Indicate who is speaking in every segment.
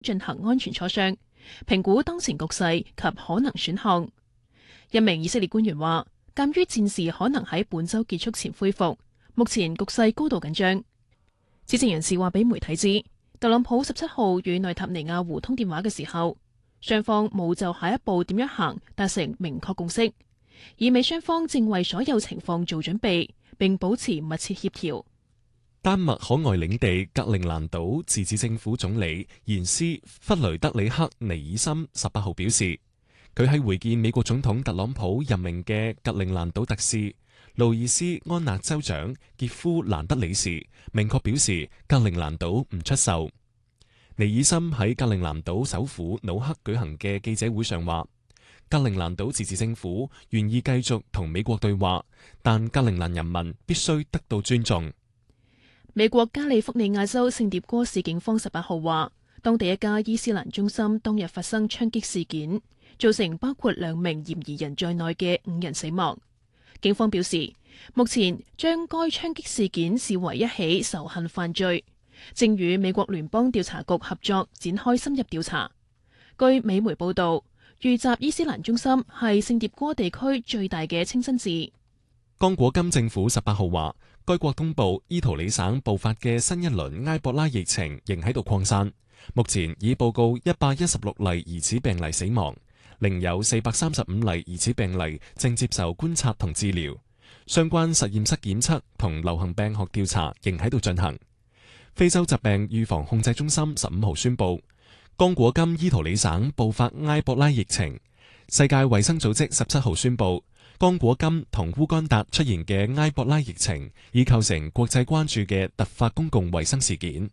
Speaker 1: 進行安全磋商，評估當前局勢及可能選項。一名以色列官員話，鑑於戰事可能喺本週結束前恢復，目前局勢高度緊張。知情人士話俾媒體知，特朗普17號與內塔尼亞胡通電話嘅時候，雙方冇就下一步點樣行達成明確共識，意味雙方正為所有情況做準備，並保持密切協調。
Speaker 2: 丹麥海外領地格陵蘭島自治政府總理延斯弗雷德里克尼爾森18號表示，佢喺會見美國總統特朗普任命嘅格陵蘭島特使路易斯安納州長傑夫蘭德里時，明確表示格陵蘭島唔出售。尼爾森喺格陵蘭島首府努克舉行嘅記者會上話，格陵蘭島自治政府願意繼續同美國對話，但格陵蘭人民必須得到尊重。
Speaker 1: 美國加利福尼亞州聖迭戈市警方18號話，當地一家伊斯蘭中心當日發生槍擊事件，造成包括2名嫌疑人在內嘅5人死亡。警方表示，目前將該槍擊事件視為一起仇恨犯罪，正與美國聯邦調查局合作展開深入調查。據美媒報道，遇襲伊斯蘭中心係聖迭戈地區最大嘅清真寺。
Speaker 2: 剛果金政府18號話，該國東部伊圖里省爆發嘅新一輪埃博拉疫情仍喺度擴散，目前已報告116例疑似病例死亡，另有435例疑似病例正接受觀察同治療。相關實驗室檢測同流行病學調查仍喺度進行。非洲疾病預防控制中心15號宣布，剛果金伊圖里省爆發埃博拉疫情。世界衛生組織17號宣布，剛果金同烏干達出現嘅埃博拉疫情已構成國際關注嘅突發公共衛生事件。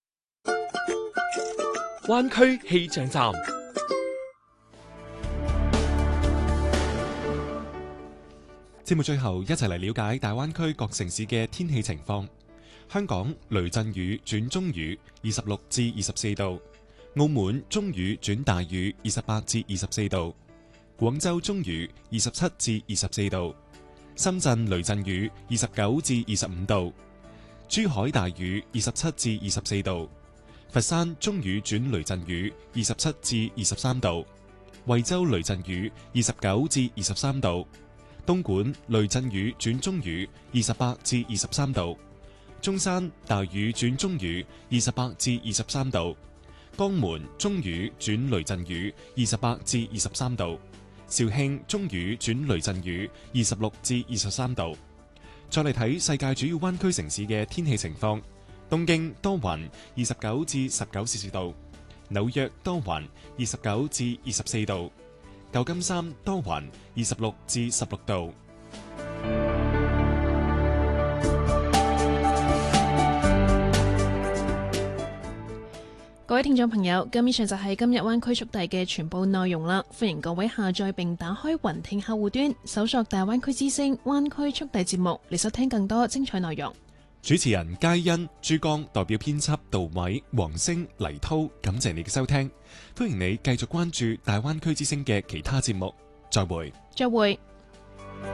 Speaker 3: 灣區氣象站，
Speaker 2: 節目最後一齊嚟了解大灣區各城市嘅天氣情況。香港雷陣雨轉中雨，26至24度；澳門中雨轉大雨，28至24度；廣州中雨27至24度；深圳雷陣雨29至25度；珠海大雨27至24度；佛山中雨轉雷陣雨27至23度；惠州雷陣雨29至23度；東莞雷陣雨轉中雨28至23度；中山大雨轉中雨28至23度；江門中雨轉雷陣雨28至23度；肇慶中雨轉雷陣雨26至23度。再嚟睇世界主要灣區城市嘅天氣情況：東京多雲29至19攝氏度；紐約多雲29至24度；舊金山多雲26至16度。
Speaker 1: 各位聽眾朋友，咁以上就係今日灣區速遞嘅全部內容啦。歡迎各位下載並打開雲聽客戶端，搜索大灣區之聲灣區速遞節目嚟收聽更多精彩內容。
Speaker 2: 主持人佳欣、珠江代表編輯杜偉、黃星、黎濤，感謝你嘅收聽。歡迎你繼續關注大灣區之聲嘅其他節目。再會。
Speaker 1: 再會。